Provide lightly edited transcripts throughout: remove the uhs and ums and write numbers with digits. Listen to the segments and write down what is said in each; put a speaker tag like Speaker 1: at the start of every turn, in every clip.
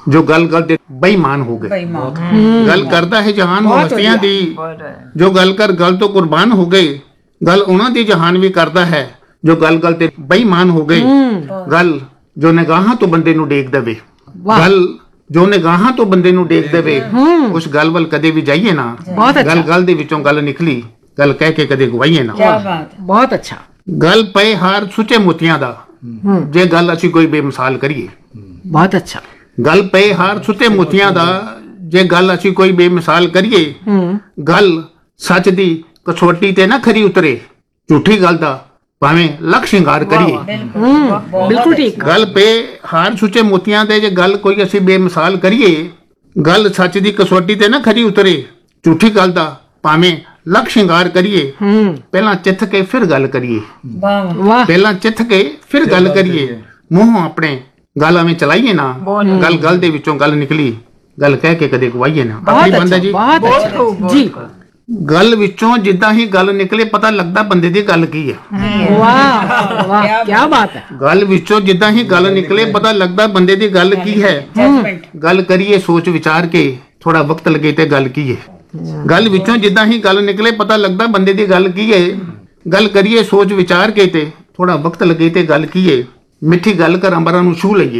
Speaker 1: जो गल गल ते बेईमान हो गए। गल करता है जहान हस्तियां दी, जो गल कर गल तो कुर्बान हो गए। गल उन्हां दी जहान भी करता है जो गल गल ते बेईमान हो गए। गल जो निगाहां तो बंदे नूं देख देवे, गल जो निगाहां तो बंदे नूं देख देवे, उस गल वल कदे भी जाइए ना। गल गल दे विचों गल निकली, गल कह के कदे गवाइए ना।
Speaker 2: क्या बात, बहुत अच्छा।
Speaker 1: गल पे हार सुचे मोतियां दा, जे गल असी कोई बेमिसाल करिए।
Speaker 2: बहुत अच्छा।
Speaker 1: गल पे हार सुते मोतियां दा, जे गल असी कोई बेमिसाल करिए। गल सच दी कसौटी ते ना खरी उतरे, झूठी गल दा भावें लख शिंगार करिए।
Speaker 2: बिल्कुल ठीक।
Speaker 1: गल पे हार सुचे मोतियां दे, जे गल कोई असी बेमिसाल करिए। गल सच दी कसौटी ते ना खरी उतरे, झूठी गल दा भावें लख शिंगार करिए। पहला चिथ के फिर गल करिए, पहला चिथ के फिर गल करिए। मुंह अपने गल में चलाइए ना, गल गल दे विचों गल निकली, गल कह के कदे गवाइए ना। आखिरी बंदा जी,
Speaker 2: जी
Speaker 1: गल विचों जिद्दां ही गल निकले पता लगदा बंदे दी गल की है।
Speaker 2: वाह वाह, क्या बात है।
Speaker 1: गल विचों जिद्दां ही गल निकले पता लगदा बंदे दी गल की है। गल करिए सोच विचार के, थोड़ा वक्त लगे ते गल की है। गल विचों जिद्दां ही गल निकले पता लगदा बंदे दी गल की है। गल करिए सोच विचार के ते थोड़ा वक्त लगे ते गल की है। मिठी गल कर अंबरां नूं छू लईए,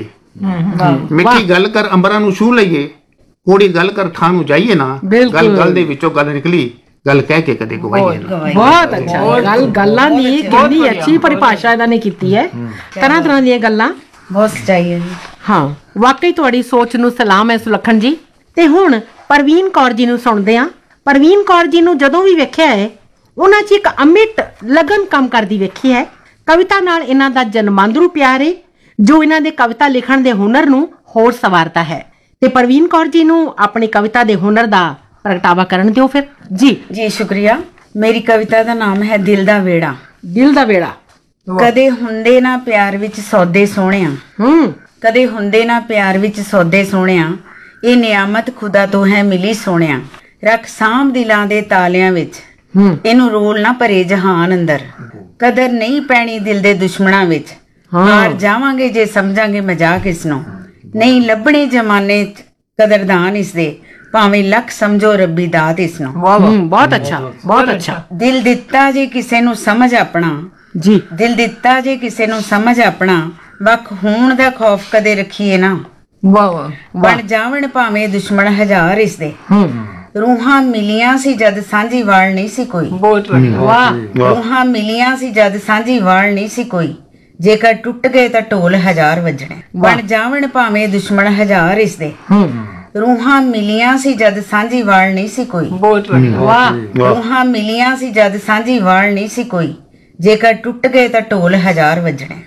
Speaker 1: मिठी गल कर अंबरां नूं छू लईए। कोड़ी गल कर थां नूं जाइए ना, गल गल दे विचों गल निकली, गल कह के कदे गवाइए ना।
Speaker 2: बहुत अच्छा। गल गल्लां दी कितनी अच्छी परिभाषा इन्हां ने कीती है। तरह तरह दी गल्लां
Speaker 3: बहुत सच्चाई है।
Speaker 2: हाँ, वाकई तुहाडी सोच नूं सलाम है सुलखन जी। ते हुण परवीन कौर जी नूं सुणदे हां। परवीन कौर जी नूं जदों भी वेखिया है, उन्हां 'च एक अमिट लगन काम करदी वेखी है। कविता नाल इन्हां दा जन्मांदरू प्यार है, जो इन्हां दे कविता लिखण दे हुनर नूं होर सवारता है। ते परवीन कौर जी नूं अपनी कविता दे हुनर दा प्रगटावा करन दिओ फिर। जी
Speaker 3: जी शुक्रिया। मेरी कविता दा नाम है दिल दा वेड़ा।
Speaker 2: दिल दा वेड़ा।
Speaker 3: कदे हुंदे ना प्यार विच सौदे सोहणिया, कदे हुंदे ना प्यार विच सौदे सोहणिया। ये नियामत खुदा तो है मिली सोहणिया। रख साਂਭ दिलां दे तालियां विच, इनू रोल ना भरे जहान अंदर। कदर नहीं पैनी दिल दे दुश्मनां विच, हार जावांगे जे समझांगे मजाक इसनों। नहीं लभणे जमाने कदरदान इसदे, भावें लख समझो रब्बी दात इसनों।
Speaker 2: बहुत अच्छा, बहुत अच्छा।
Speaker 3: दिल दिता जे किसे नू समझ अपना,
Speaker 2: जी
Speaker 3: दिल दिता जे किसे नू समझ अपना। वख होण दा खौफ कदे रखीए ना, बन जावण भावें दुश्मन हजार इसदे। रूहां मिलियां सी जद सांझी वाल नहीं सी कोई। रूहां मिलियां सी जद सांझी वाल नहीं सी कोई। जेकर टुट गए तां ढोल हजार वजणे। बन जावण भावें दुश्मन हजार इसदे। रूहां मिलियां सी जद सांझी वाल नहीं सी कोई। रूहां मिलियां सी जद सांझी वाल नहीं सी कोई। जेकर टुट गए तां ढोल हजार वजणे।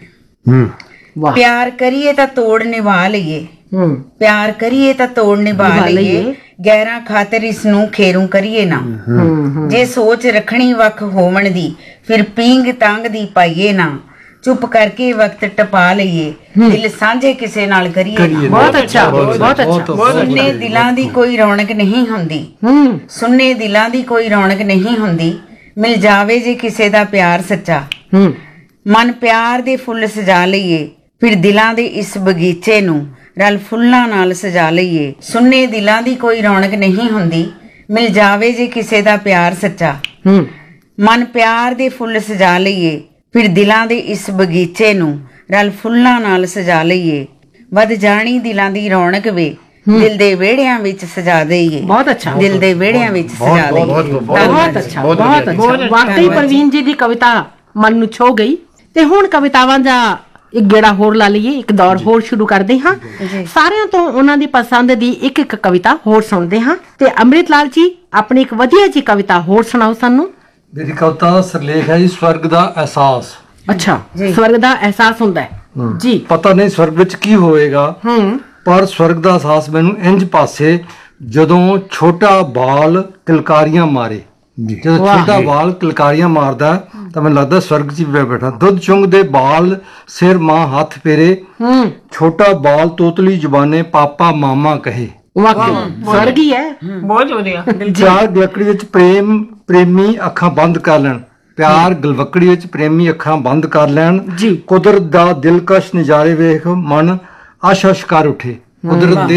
Speaker 3: प्यार करिए तां तोड़ निभा लईए, प्यार करिए तां तोड़ निभा लईए। गैरां खातिर इसनूं खेरूं करिए ना। जे सोच रखनी वख होवण दी, फिर पींग तांग दी पाइए ना। चुप करके वक्त टपा लईए, दिल सांझे किसे नाल करिए ना।
Speaker 2: बहुत अच्छा, बहुत अच्छा।
Speaker 3: सुन्ने दिलां दी कोई रौनक नहीं हुंदी, सुन्ने दिलां दी कोई रौनक नहीं हुंदी। मिल जावे जे किसे दा प्यार सच्चा, मन प्यार दे फुੱਲ सजा लईए। फिर दिलां दे इस बगीचे नूं रल फुੱਲਾਂ नाल सजा लईए। सुन्ने दिलां दी कोई रौनक नहीं हुंदी, मिल जावे जे किसे दा प्यार सच्चा। मन प्यार दे फुੱਲ सजा लईए। फिर दिलां दे इस बगीचे नूं रल फुੱਲਾਂ नाल सजा लईए। वध जाणी दिलां दी रौनक वे, दिल दे वेड़ियां विच सजा दईए।
Speaker 2: बहुत अच्छा।
Speaker 3: दिल दे वेड़ियां विच सजा दईए।
Speaker 2: बहुत अच्छा, बहुत अच्छा। वाकई परवीन जी दी कविता मन नूं छो गई। ते हुण कवितावां दा एक गेड़ा होर ला लईए, एक दौर होर शुरू करदे हां। सारिਆਂ ਤੋਂ ਉਹਨਾਂ ਦੀ ਪਸੰਦ ਦੀ ਇੱਕ ਇੱਕ ਕਵਿਤਾ ਹੋਰ ਸੁਣਦੇ ਹਾਂ। ਤੇ ਅੰਮ੍ਰਿਤ ਲਾਲ ਜੀ ਆਪਣੀ ਇੱਕ ਵਧੀਆ ਜੀ ਕਵਿਤਾ ਹੋਰ ਸੁਣਾਓ ਸਾਨੂੰ।
Speaker 4: मेरी कविता का सिरलेख है जी स्वर्ग दा एहसास।
Speaker 2: अच्छा, स्वर्ग दा एहसास हुंदा है जी।
Speaker 4: पता नहीं स्वर्ग विच की होएगा, पर स्वर्ग दा एहसास मैनू इंज पासे जदों छोटा बाल किलकारियां मारे। जदों छोटा बाल किलकारियां मारदा तां मैनूं लगदा स्वर्ग च ही बैठा। दुध चुंगदे बाल सिर मां हथ फेरे, छोटा बाल तोतली जुबाने पापा मामा कहे।
Speaker 2: स्वर्ग ही है।
Speaker 5: बहुत बढ़िया।
Speaker 4: प्यार गलवकड़ी विच प्रेम प्रेमी अखां बंद कर लैण। प्यार गलवकड़ी विच प्रेमी अखां बंद कर लैण। कुदरत दा दिलकश नज़ारे वेख मन अश अश कर उठे। कुदरत